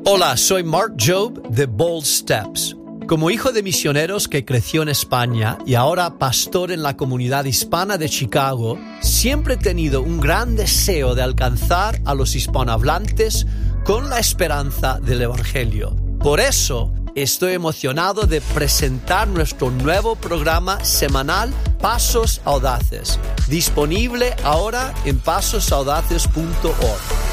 Hola, soy Mark Jobe de Bold Steps. Como hijo de misioneros que creció en España y ahora pastor en la comunidad hispana de Chicago, siempre he tenido un gran deseo de alcanzar a los hispanohablantes con la esperanza del Evangelio. Por eso, estoy emocionado de presentar nuestro nuevo programa semanal Pasos Audaces, disponible ahora en pasosaudaces.org.